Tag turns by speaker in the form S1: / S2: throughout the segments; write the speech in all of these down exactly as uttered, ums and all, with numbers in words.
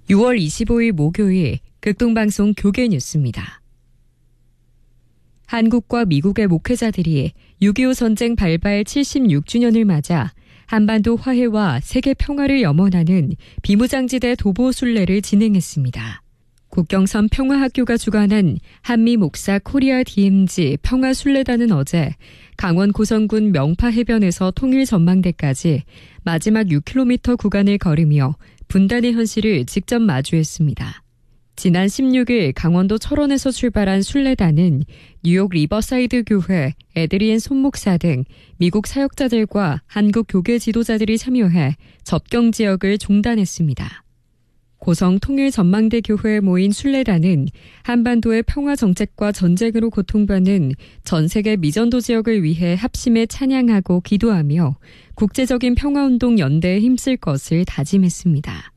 S1: 유월 이십오일 목요일 극동방송 교계뉴스입니다. 한국과 미국의 목회자들이 육이오 전쟁 발발 칠십육 주년을 맞아 한반도 화해와 세계 평화를 염원하는 비무장지대 도보 순례를 진행했습니다. 국경선 평화학교가 주관한 한미 목사 코리아 디엠지 평화순례단은 어제 강원 고성군 명파 해변에서 통일전망대까지 마지막 육 킬로미터 구간을 걸으며 분단의 현실을 직접 마주했습니다. 지난 십육일 강원도 철원에서 출발한 순례단은 뉴욕 리버사이드 교회, 에드리엔 손목사 등 미국 사역자들과 한국 교계 지도자들이 참여해 접경 지역을 종단했습니다. 고성 통일전망대 교회에 모인 순례단은 한반도의 평화 정책과 전쟁으로 고통받는 전 세계 미전도 지역을 위해 합심해 찬양하고 기도하며 국제적인 평화운동 연대에 힘쓸 것을 다짐했습니다.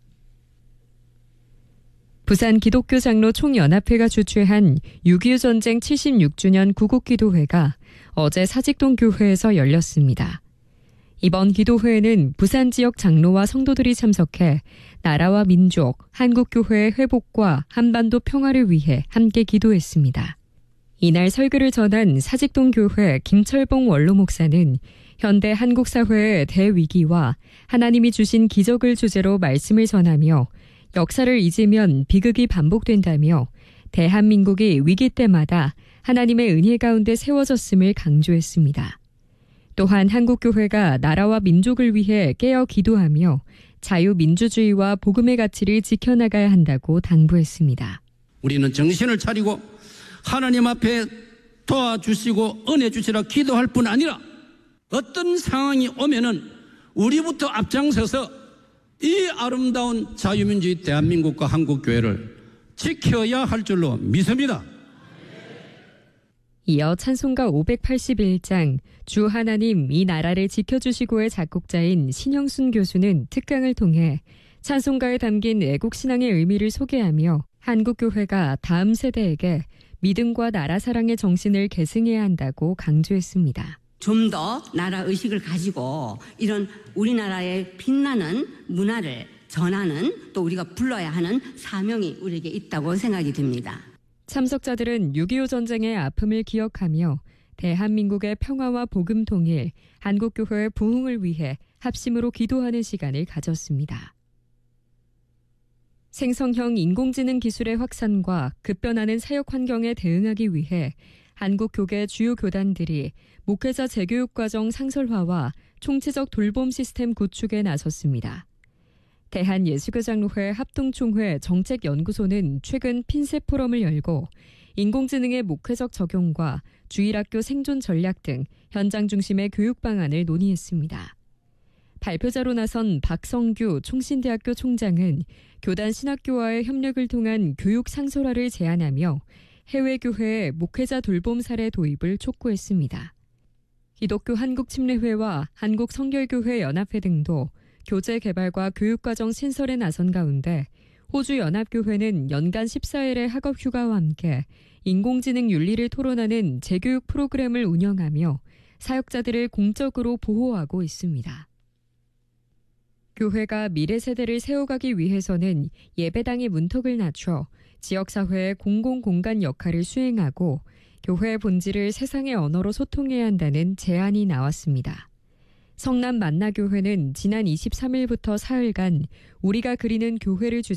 S1: 부산 기독교 장로 총연합회가 주최한 육이오 전쟁 칠십육 주년 구국기도회가 어제 사직동 교회에서 열렸습니다. 이번 기도회에는 부산 지역 장로와 성도들이 참석해 나라와 민족, 한국교회의 회복과 한반도 평화를 위해 함께 기도했습니다. 이날 설교를 전한 사직동 교회 김철봉 원로 목사는 현대 한국 사회의 대위기와 하나님이 주신 기적을 주제로 말씀을 전하며 역사를 잊으면 비극이 반복된다며 대한민국이 위기 때마다 하나님의 은혜 가운데 세워졌음을 강조했습니다. 또한 한국교회가 나라와 민족을 위해 깨어 기도하며 자유민주주의와 복음의 가치를 지켜나가야 한다고 당부했습니다.
S2: 우리는 정신을 차리고 하나님 앞에 도와주시고 은혜 주시라 기도할 뿐 아니라 어떤 상황이 오면은 우리부터 앞장서서 이 아름다운 자유민주주의 대한민국과 한국교회를 지켜야 할 줄로 믿습니다.
S1: 이어 찬송가 오백팔십일 장 주 하나님 이 나라를 지켜주시고의 작곡자인 신영순 교수는 특강을 통해 찬송가에 담긴 애국신앙의 의미를 소개하며 한국교회가 다음 세대에게 믿음과 나라 사랑의 정신을 계승해야 한다고 강조했습니다.
S3: 좀 더 나라 의식을 가지고 이런 우리나라의 빛나는 문화를 전하는 또 우리가 불러야 하는 사명이 우리에게 있다고 생각이 듭니다.
S1: 참석자들은 육이오 전쟁의 아픔을 기억하며 대한민국의 평화와 복음 통일, 한국교회의 부흥을 위해 합심으로 기도하는 시간을 가졌습니다. 생성형 인공지능 기술의 확산과 급변하는 사역 환경에 대응하기 위해 한국교계 주요 교단들이 목회자 재교육과정 상설화와 총체적 돌봄 시스템 구축에 나섰습니다. 대한예수교장로회 합동총회 정책연구소는 최근 핀셋 포럼을 열고 인공지능의 목회적 적용과 주일학교 생존 전략 등 현장 중심의 교육 방안을 논의했습니다. 발표자로 나선 박성규 총신대학교 총장은 교단 신학교와의 협력을 통한 교육 상설화를 제안하며 해외 교회의 목회자 돌봄 사례 도입을 촉구했습니다. 기독교 한국침례회와 한국성결교회 연합회 등도 교재 개발과 교육과정 신설에 나선 가운데 호주 연합교회는 연간 십사 일의 학업 휴가와 함께 인공지능 윤리를 토론하는 재교육 프로그램을 운영하며 사역자들을 공적으로 보호하고 있습니다. 교회가 미래 세대를 세워가기 위해서는 예배당의 문턱을 낮춰 지역사회의 공공공간 역할을 수행하고 교회의 본질을 세상의 언어로 소통해야 한다는 제안이 나왔습니다. 성남 만나교회는 지난 이십삼일부터 사흘간 우리가 그리는 교회를 주제